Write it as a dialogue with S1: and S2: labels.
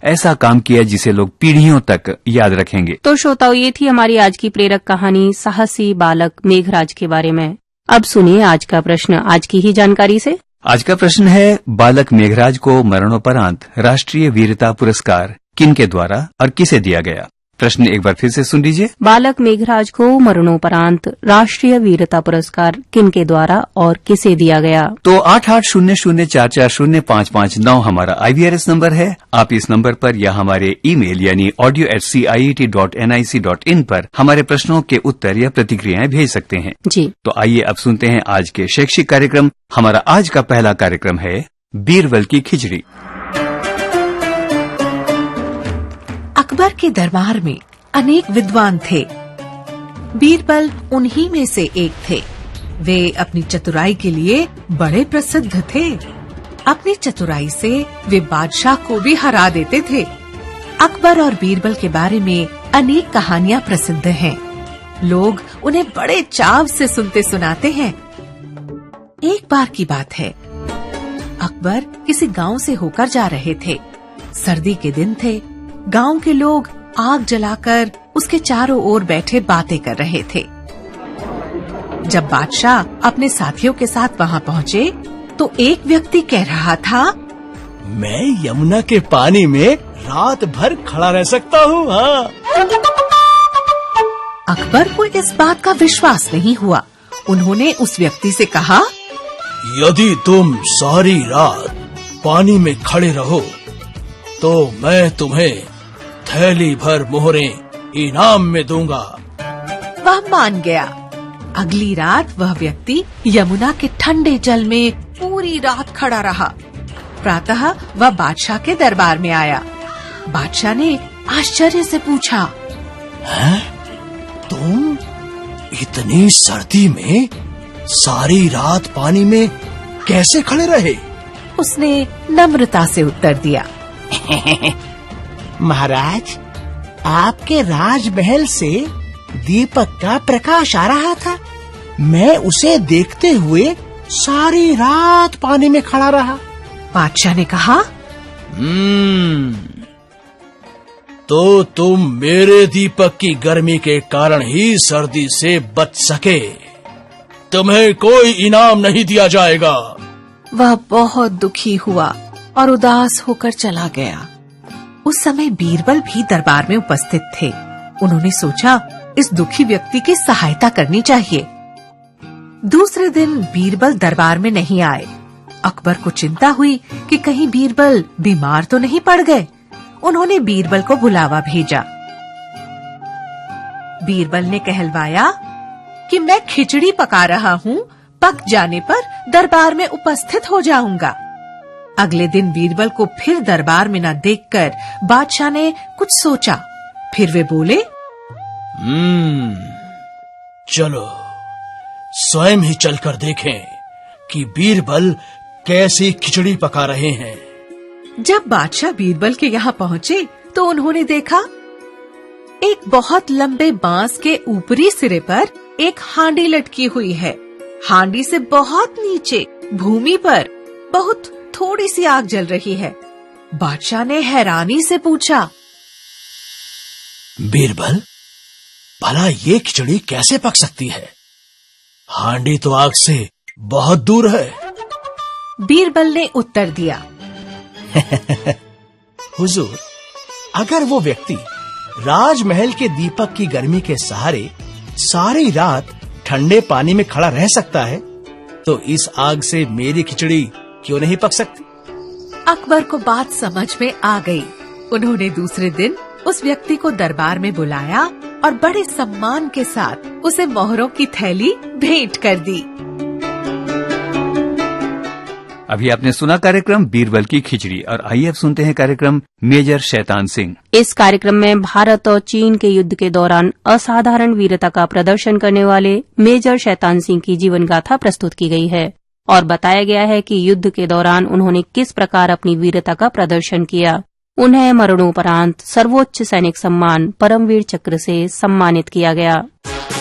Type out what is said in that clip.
S1: ऐसा काम किया जिसे लोग पीढ़ियों तक याद रखेंगे।
S2: तो श्रोताओं, ये थी हमारी आज की प्रेरक कहानी साहसी बालक मेघराज के बारे में। अब सुनिए आज का प्रश्न आज की ही जानकारी से।
S1: आज का प्रश्न है, बालक मेघराज को मरणोपरांत राष्ट्रीय वीरता पुरस्कार किनके द्वारा और किसे दिया गया? प्रश्न एक बार फिर से सुन लीजिए। बालक मेघराज को मरणोपरांत राष्ट्रीय वीरता पुरस्कार किनके द्वारा और किसे दिया गया? तो 8800440559 हमारा IVRS नंबर है। आप इस नंबर पर या हमारे ईमेल यानी audio@ciet.nic.in पर हमारे प्रश्नों के उत्तर या प्रतिक्रियाएं भेज सकते हैं।
S2: जी,
S1: तो आइए अब सुनते हैं आज के शैक्षिक कार्यक्रम। हमारा आज का पहला कार्यक्रम है बीरबल की खिचड़ी।
S3: अकबर के दरबार में अनेक विद्वान थे। बीरबल उन्हीं में से एक थे। वे अपनी चतुराई के लिए बड़े प्रसिद्ध थे। अपनी चतुराई से वे बादशाह को भी हरा देते थे। अकबर और बीरबल के बारे में अनेक कहानियां प्रसिद्ध हैं। लोग उन्हें बड़े चाव से सुनते सुनाते हैं। एक बार की बात है, अकबर किसी गांव से होकर जा रहे थे। सर्दी के दिन थे। गांव के लोग आग जलाकर उसके चारों ओर बैठे बातें कर रहे थे। जब बादशाह अपने साथियों के साथ वहां पहुंचे तो एक व्यक्ति कह रहा था,
S4: मैं यमुना के पानी में रात भर खड़ा रह सकता हूँ। हाँ।
S3: अकबर को इस बात का विश्वास नहीं हुआ। उन्होंने उस व्यक्ति से कहा,
S4: यदि तुम सारी रात पानी में खड़े रहो तो मैं तुम्हें थैली भर मोहरें इनाम में दूंगा।
S3: वह मान गया। अगली रात वह व्यक्ति यमुना के ठंडे जल में पूरी रात खड़ा रहा। प्रातः वह बादशाह के दरबार में आया। बादशाह ने आश्चर्य से पूछा,
S4: हैं? तुम इतनी सर्दी में सारी रात पानी में कैसे खड़े रहे?
S3: उसने नम्रता से उत्तर दिया,
S5: महाराज, आपके राजमहल से दीपक का प्रकाश आ रहा था। मैं उसे देखते हुए सारी रात पानी में खड़ा रहा।
S3: बादशाह ने कहा,
S4: तो तुम मेरे दीपक की गर्मी के कारण ही सर्दी से बच सके। तुम्हें कोई इनाम नहीं दिया जाएगा।
S3: वह बहुत दुखी हुआ और उदास होकर चला गया। उस समय बीरबल भी दरबार में उपस्थित थे। उन्होंने सोचा, इस दुखी व्यक्ति की सहायता करनी चाहिए। दूसरे दिन बीरबल दरबार में नहीं आए। अकबर को चिंता हुई कि कहीं बीरबल बीमार तो नहीं पड़ गए। उन्होंने बीरबल को बुलावा भेजा। बीरबल ने कहलवाया कि मैं खिचड़ी पका रहा हूँ, पक जाने पर दरबार में उपस्थित हो जाऊंगा। अगले दिन बीरबल को फिर दरबार में न देखकर बादशाह ने कुछ सोचा। फिर वे बोले,
S4: चलो स्वयं ही चलकर देखें कि बीरबल कैसी खिचड़ी पका रहे हैं।
S3: जब बादशाह बीरबल के यहाँ पहुँचे तो उन्होंने देखा, एक बहुत लंबे बांस के ऊपरी सिरे पर एक हांडी लटकी हुई है। हांडी से बहुत नीचे भूमि पर बहुत थोड़ी सी आग जल रही है। बादशाह ने हैरानी से पूछा,
S4: बीरबल, भला ये खिचड़ी कैसे पक सकती है? हांडी तो आग से बहुत दूर है।
S3: बीरबल ने उत्तर दिया,
S5: हुजूर, अगर वो व्यक्ति राजमहल के दीपक की गर्मी के सहारे सारी रात ठंडे पानी में खड़ा रह सकता है, तो इस आग से मेरी खिचड़ी क्यों नहीं पक सकती?
S3: अकबर को बात समझ में आ गई। उन्होंने दूसरे दिन उस व्यक्ति को दरबार में बुलाया और बड़े सम्मान के साथ उसे मोहरों की थैली भेंट कर दी।
S1: अभी आपने सुना कार्यक्रम बीरबल की खिचड़ी, और आइए अब सुनते हैं कार्यक्रम मेजर शैतान सिंह।
S2: इस कार्यक्रम में भारत और चीन के युद्ध के दौरान असाधारण वीरता का प्रदर्शन करने वाले मेजर शैतान सिंह की जीवन गाथा प्रस्तुत की गई है और बताया गया है कि युद्ध के दौरान उन्होंने किस प्रकार अपनी वीरता का प्रदर्शन किया। उन्हें मरणोपरांत सर्वोच्च सैनिक सम्मान परमवीर चक्र से सम्मानित किया गया।